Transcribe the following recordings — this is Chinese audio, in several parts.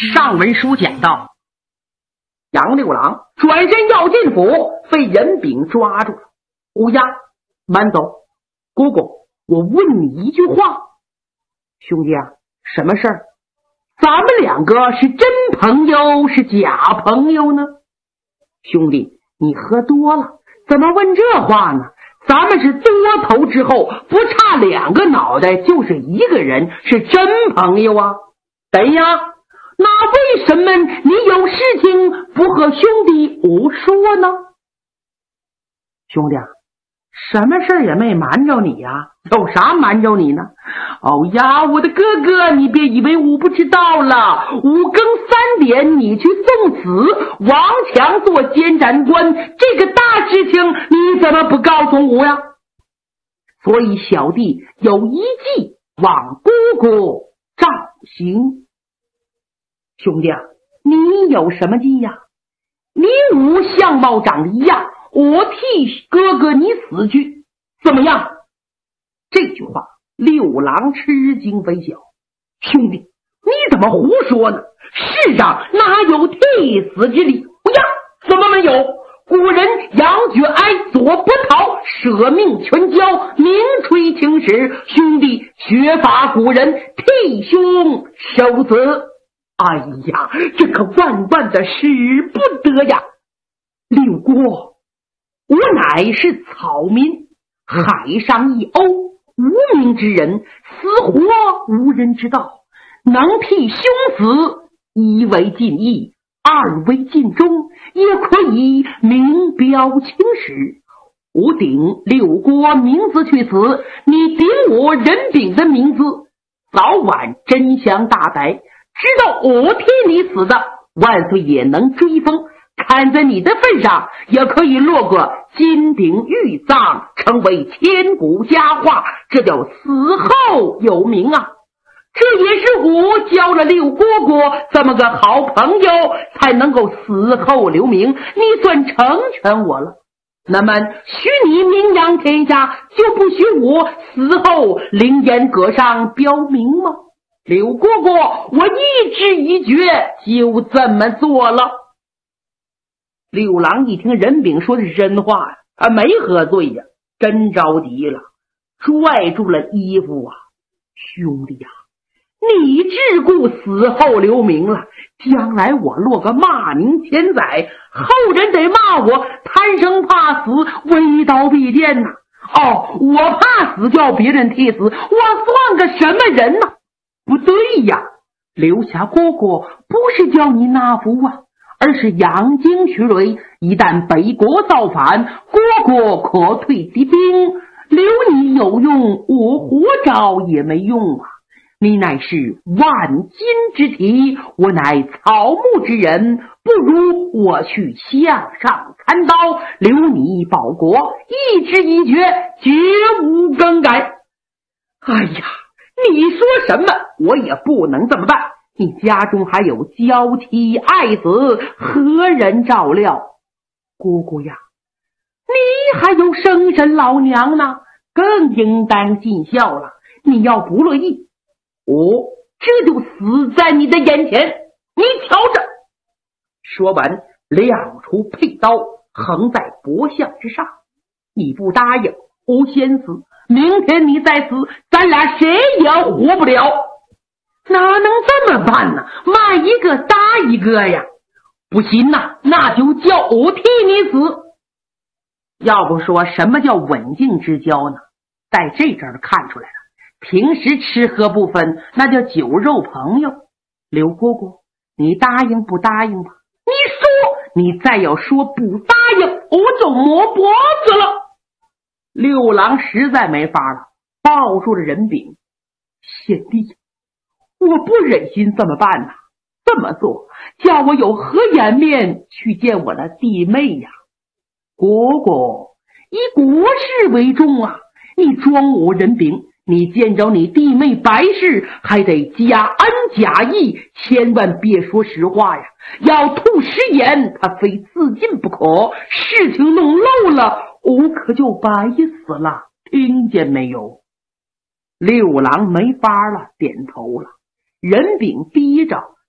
上文书讲到，杨六郎转身要进府，被任炳抓住了。乌鸦，慢走。姑姑，我问你一句话。兄弟啊，什么事儿？咱们两个是真朋友是假朋友呢？兄弟，你喝多了，怎么问这话呢？咱们是多头之后，不差2个脑袋就是1个人，是真朋友啊。对呀，那为什么你有事情不和兄弟我说呢？兄弟啊，什么事也没瞒着你呀，有啥瞒着你呢？哦呀，我的哥哥，你别以为我不知道了。5更3点你去送死，王强做监斩官，这个大事情你怎么不告诉我呀？所以小弟有一计往姑姑照行。兄弟啊，你有什么计呀？你我相貌长得一样，我替哥哥你死去，怎么样？这句话六郎吃惊非小。兄弟，你怎么胡说呢？世上哪有替死之理？呀，怎么没有？古人杨觉哀左伯桃，舍命全交，名垂青史。兄弟学法古人，替兄受死。哎呀，这可万万的使不得呀！六哥，我乃是草民，海上一鸥，无名之人，死活无人知道。能替兄死，一为尽义，2为尽忠，也可以名标青史。我顶六国名字去死，你顶我任炳的名字，早晚真相大白。知道我替你死的，万岁也能追封，看在你的份上，也可以落个金鼎玉葬，成为千古佳话，这叫死后有名啊！这也是我交了六哥哥这么个好朋友，才能够死后留名，你算成全我了。那么许你名扬天下，就不许我死后凌烟阁上标名吗？刘哥哥，我一知一觉，就这么做了。六郎一听任炳说的是真话呀，他没喝醉呀，真着急了，拽住了衣服啊。兄弟呀，你只顾死后留名了，将来我落个骂名千载，后人得骂我贪生怕死，为刀必剑呐。哦，我怕死叫别人替死，我算个什么人呢？不对呀，刘霞哥哥不是叫你纳福啊，而是养精蓄锐，一旦北国造反，哥哥可退敌兵，留你有用，我活着也没用啊。你乃是万金之体，我乃草木之人，不如我去向上参刀，留你保国，一知一觉，绝无更改。哎呀，你说什么我也不能这么办，你家中还有娇妻爱子，何人照料？姑姑呀，你还有生身老娘呢，更应当尽孝了。你要不乐意，我这就死在你的眼前，你瞧着。说完亮出佩刀，横在脖项之上。你不答应，我先死，明天你再死，咱俩谁也活不了。哪能这么办呢？骂一个打一个呀！不行呐，那就叫我替你死。要不说什么叫刎颈之交呢？在这阵儿看出来了，平时吃喝不分，那叫酒肉朋友。刘姑姑，你答应不答应吧？你说，你再要说不答应，我就磨脖子了。六郎实在没法了，抱住了任炳。贤弟，我不忍心这么办呐，这么做叫我有何颜面去见我的弟妹呀？姑姑，以国事为重啊！你装我任炳，你见着你弟妹白氏，还得假恩假义，千万别说实话呀！要吐实言，他非自尽不可。事情弄漏了，我可就白死了，听见没有？六郎没法了，点头了。任炳逼着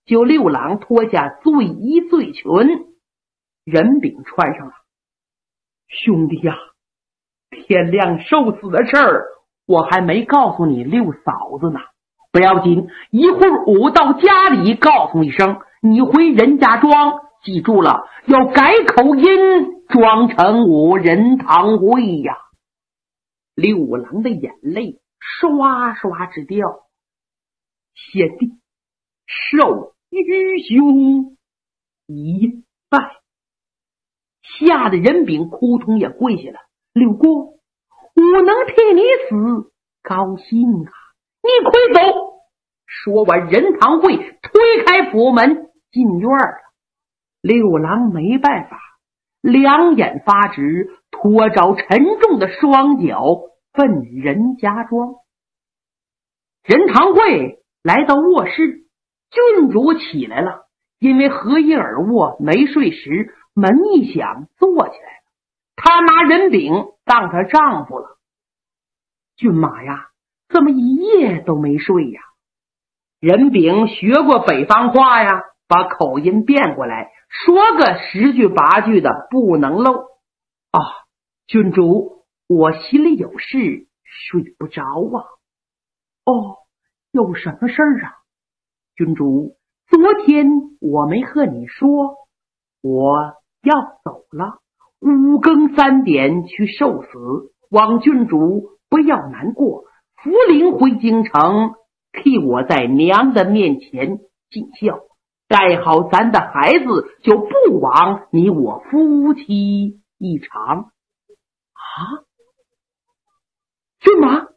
就六郎脱下罪衣罪裙，任炳穿上了。兄弟呀，天亮受死的事儿我还没告诉你六嫂子呢。不要紧，一会儿我到家里告诉一声，你回任家庄，记住了，要改口音，装成我任堂会呀。六郎的眼泪刷刷直掉。贤弟受愚兄一拜。吓得任炳扑通也跪下了。六哥，我能替你死，高兴啊！你快走！说完，任堂会推开府门进院了。六郎没办法，两眼发直，拖着沉重的双脚奔任家庄。任堂会来到卧室，郡主起来了，因为合衣而卧没睡时，门一响坐起来了。她拿任炳当她丈夫了。骏马呀，怎么一夜都没睡呀？任炳学过北方话呀，把口音变过来，说个10句8句的不能漏。啊，郡主，我心里有事，睡不着啊。哦，有什么事儿啊？郡主，昨天我没和你说，我要走了，5更3点去受死，望郡主不要难过，福临回京城，替我在娘的面前尽孝，带好咱的孩子，就不枉你我夫妻一场。啊，骏马，